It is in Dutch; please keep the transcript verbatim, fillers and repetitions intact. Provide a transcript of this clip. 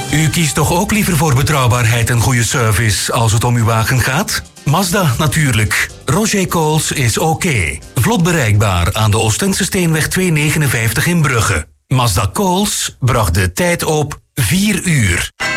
U kiest toch ook liever voor betrouwbaarheid en goede service als het om uw wagen gaat? Mazda natuurlijk. Roger Coles is oké. Vlot bereikbaar aan de Oostense Steenweg tweehonderdnegenenvijftig in Brugge. Mazda Coles bracht de tijd op vier uur.